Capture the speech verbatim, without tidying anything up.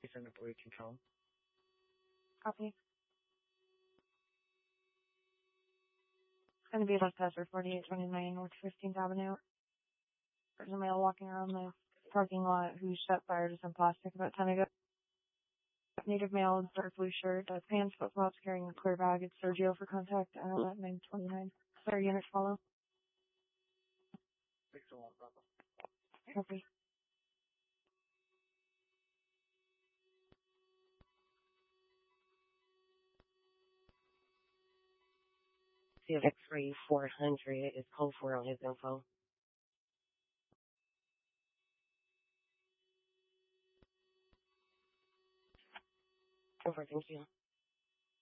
send a blue control. Copy. It's going to be like Pastor forty-eight twenty-nine North fifteenth Avenue. There's a male walking around the parking lot who set fire to some plastic about ten ago. Native male, dark blue shirt, uh, pants, flip-flops, carrying a clear bag. It's Sergio for contact at nine twenty-nine. Sorry, unit follow. six oh one, Bravo. Copy. Civic three four hundred is code four on his info. Over, thank you.